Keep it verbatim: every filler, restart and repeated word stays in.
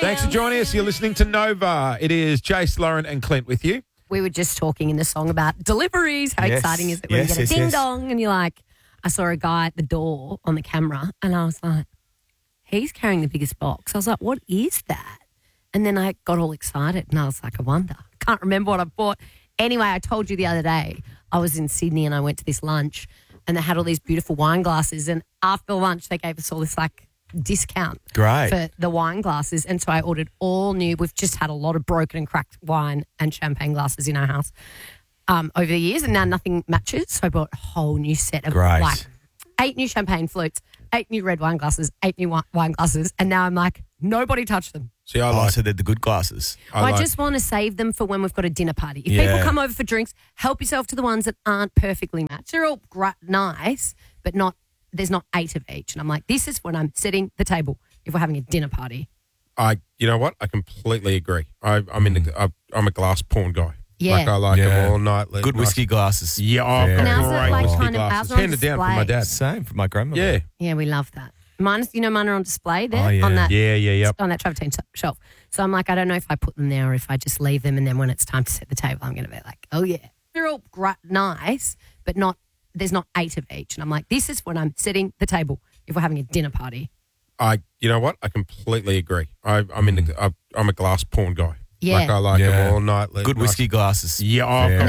Thanks for joining us. You're listening to Nova. It is Jace, Lauren and Clint with you. We were just talking in the song about deliveries. How Yes. exciting is it when Yes, you get a yes, ding yes. dong and you're like, I saw a guy at the door on the camera and I was like, he's carrying the biggest box. I was like, what is that? And then I got all excited and I was like, I wonder. Can't remember what I bought. Anyway, I told you the other day I was in Sydney and I went to this lunch and they had all these beautiful wine glasses, and after lunch they gave us all this like discount Great. for the wine glasses, and so I ordered all new. We've just had a lot of broken and cracked wine and champagne glasses in our house um, over the years, and now nothing matches, so I bought a whole new set of Great. like eight new champagne flutes, eight new red wine glasses, eight new wi- wine glasses, and now I'm like, nobody touch them. See, I Oh, like. so they're the good glasses. I, I like just want to save them for when we've got a dinner party. If Yeah. people come over for drinks, help yourself to the ones that aren't perfectly matched. They're all gra- nice, but not. There's not eight of each. And I'm like, this is when I'm setting the table if we're having a dinner party. I, you know what? I completely agree. I, I'm in. The, I, I'm a glass porn guy. Yeah. Like I like Yeah. them all night. like, Good nice- whiskey glasses. Yeah, I've Very got And ours are, great like, whiskey kind of- glasses. ours are on Handed down from my display. dad. Same for my grandmother. Yeah, Yeah, we love that. Mine, is- you know, mine are on display there Oh, yeah. on that yeah, yeah, yep. on that travertine shelf. So I'm like, I don't know if I put them there or if I just leave them, and then when it's time to set the table, I'm going to be like, oh yeah, they're all gra- nice, but not. There's not eight of each, and I'm like, this is when I'm setting the table if we're having a dinner party. I, you know what? I completely agree. I, I'm in. The, I, I'm a glass porn guy. Yeah. Like I like Yeah. them all night. like, Good nice- whiskey glasses. Yeah, I've Very got